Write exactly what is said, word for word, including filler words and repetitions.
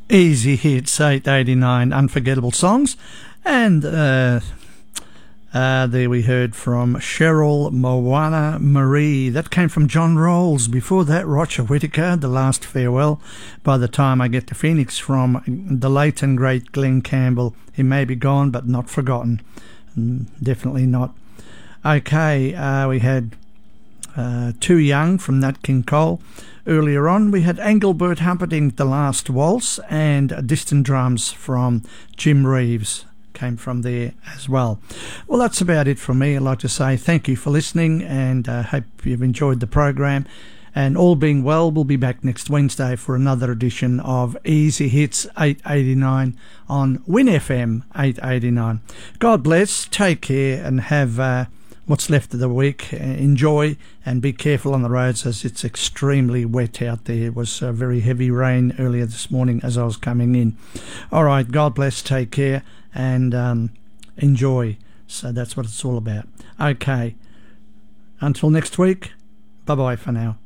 Easy Hits eight eighty-nine, Unforgettable Songs. And uh, uh, there we heard from Cheryl Moana Marie. That came from John Rolls. Before that, Roger Whittaker, The Last Farewell. By the time I get to Phoenix, from the late and great Glenn Campbell. He may be gone, but not forgotten. Mm, definitely not. Okay, uh, we had uh, Too Young from Nat King Cole. Earlier on, we had Engelbert Humperdinck, The Last Waltz, and Distant Drums from Jim Reeves came from there as well. Well, that's about it from me. I'd like to say thank you for listening, and uh, hope you've enjoyed the program. And all being well, we'll be back next Wednesday for another edition of Easy Hits eight eighty-nine on Win F M eight eighty-nine. God bless, take care, and have uh, what's left of the week. Enjoy and be careful on the roads, as it's extremely wet out there. It was a very heavy rain earlier this morning as I was coming in. All right, God bless, take care, and um, enjoy. So that's what it's all about. Okay, until next week, bye-bye for now.